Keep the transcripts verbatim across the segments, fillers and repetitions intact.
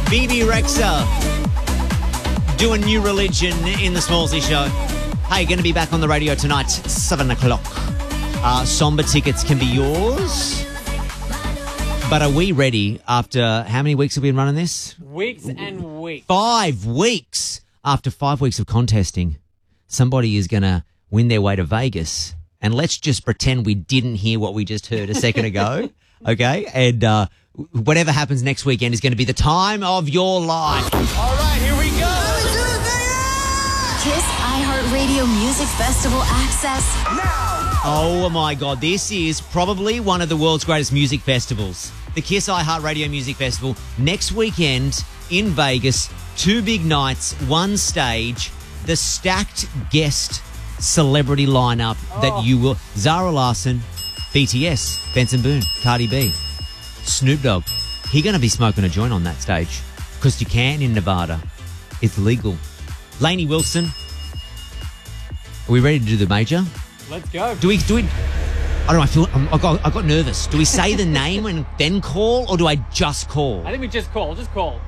B B Rexa doing New Religion in the Smallsy Show. Hey, going to be back on the radio tonight, seven o'clock. Uh, Somber tickets can be yours. But are we ready after how many weeks have we been running this? Weeks and weeks. Five weeks. After five weeks of contesting, somebody is going to win their way to Vegas. And let's just pretend we didn't hear what we just heard a second ago. Okay? And uh, whatever happens next weekend is going to be the time of your life. All right, here we go. Kiss iHeartRadio Music Festival access now. Oh, my God. This is probably one of the world's greatest music festivals. The Kiss iHeartRadio Music Festival. Next weekend in Vegas. Two big nights, one stage. The stacked guest celebrity lineup oh. that you will... Zara Larsson, B T S, Benson Boone, Cardi B, Snoop Dogg. He going to be smoking a joint on that stage because you can in Nevada. It's legal. Lainey Wilson. Are we ready to do the major? Let's go. Do we... Do we I don't know, I feel... I'm, I, got, I got nervous. Do we say the name and then call, or do I just call? I think we just call. Just call.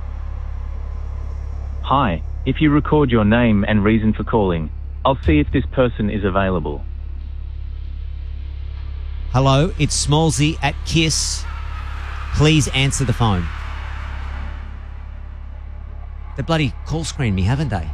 Hi, if you record your name and reason for calling, I'll see if this person is available. Hello, it's Smallsy at Kiss. Please answer the phone. They bloody call screened me, haven't they?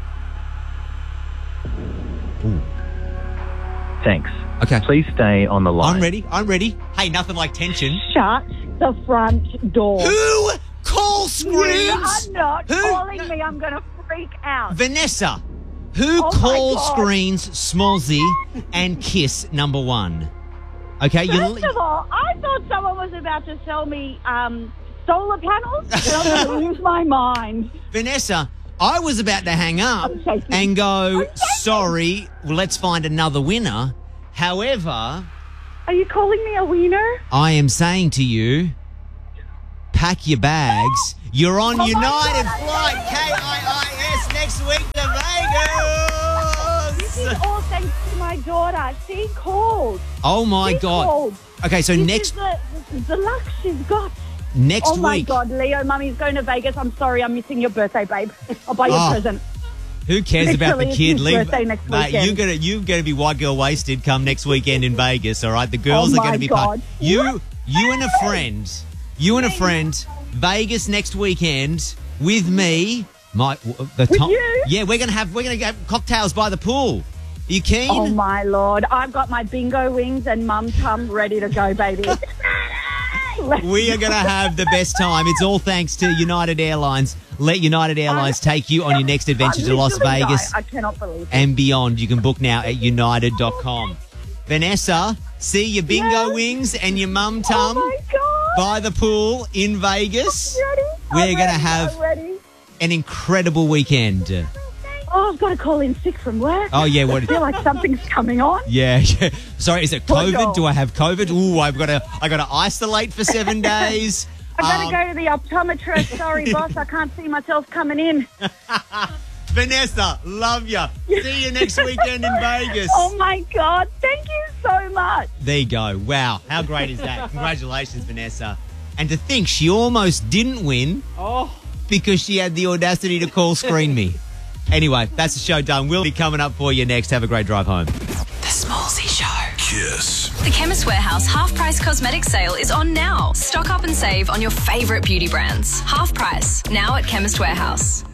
Ooh. Thanks. Okay. Please stay on the line. I'm ready. I'm ready. Hey, nothing like tension. Shut the front door. Who call screens? You are not Who? calling me. I'm going to freak out. Vanessa, who Oh call my God. screens Smallsy and Kiss number one? Okay, First of all, I thought someone was about to sell me um, solar panels. And I'm going to lose my mind. Vanessa, I was about to hang up I'm shaking. and go, I'm shaking. sorry, well, let's find another winner. However, Are you calling me a wiener? I am saying to you, pack your bags. You're on Oh my United God, Flight K I I S next week to This is Vegas. all thanks to my daughter. She called. Oh, my She God. called. Okay, so This next is the, the luck she's got. next Oh, my week, God, Leo, Mummy's going to Vegas. I'm sorry, I'm missing your birthday, babe. I'll buy you Oh. a present. who cares about the Literally, it's kid? his Leave, birthday next mate, weekend. you're gonna you're gonna be white girl wasted come next weekend in Vegas. All right, the girls Oh are gonna my be God. you What? you and a friend, you and a friend, Vegas next weekend with me. My the top. you? Yeah, we're gonna have we're gonna have cocktails by the pool. Are you keen? Oh, my Lord. I've got my bingo wings and mum tum ready to go, baby. We are going to have the best time. It's all thanks to United Airlines. Let United Airlines take you on your next adventure I'm to Las literally Vegas dying. I cannot believe it. and beyond. You can book now at united dot com. Vanessa, see your bingo Yes. wings and your mum Oh, tum my God. by the pool in Vegas. Ready? We're I'm going to ready. have I'm ready. an incredible weekend. Oh, I've got to call in sick from work. Oh, yeah. What? I feel like something's coming on. Yeah, yeah. Sorry, is it Poor COVID? girl. Do I have COVID? Ooh, I've got to. I got to isolate for seven days. I've got Um, to go to the optometrist. Sorry, boss. I can't see myself coming in. Vanessa, love ya. See you next weekend in Vegas. Oh, my God. Thank you so much. There you go. Wow, how great is that? Congratulations, Vanessa. And to think she almost didn't win Oh. because she had the audacity to call screen me. Anyway, that's the show done. We'll be coming up for you next. Have a great drive home. The Smallsy Show. Kiss. The Chemist Warehouse half price cosmetics sale is on now. Stock up and save on your favourite beauty brands. Half price, now at Chemist Warehouse.